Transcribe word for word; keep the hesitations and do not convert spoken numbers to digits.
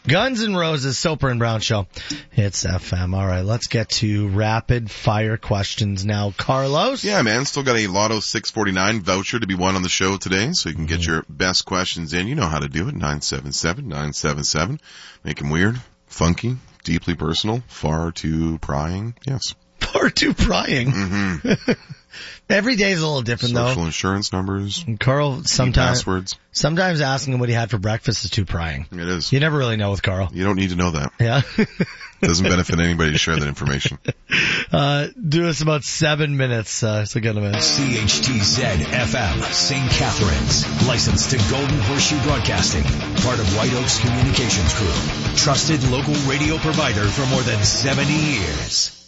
Guns N' Roses, Soper and Brown Show. It's F M. All right, let's get to rapid fire questions now. Carlos? Yeah, man. Still got a Lotto six forty-nine voucher to be won on the show today, so you can get mm-hmm. your best questions in. You know how to do it. nine seven seven, nine seven seven. Make them weird, funky, deeply personal, far too prying. Yes. Far too prying? Mm-hmm. Every day is a little different, Social though. Social insurance numbers. And Carl, sometimes, passwords. sometimes asking him what he had for breakfast is too prying. It is. You never really know with Carl. You don't need to know that. Yeah. Doesn't benefit anybody to share that information. Uh, do us about seven minutes, uh, so get a minute. C H T Z F M, Saint Catharines. Licensed to Golden Horseshoe Broadcasting. Part of White Oaks Communications Group. Trusted local radio provider for more than seventy years.